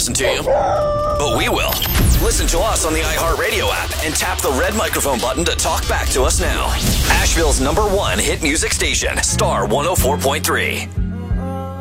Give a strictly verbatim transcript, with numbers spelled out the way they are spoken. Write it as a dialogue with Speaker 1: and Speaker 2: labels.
Speaker 1: listen to you, but we will. Listen to us on the iHeartRadio app and tap the red microphone button to talk back to us now. Asheville's number one hit music station, Star one oh four point three.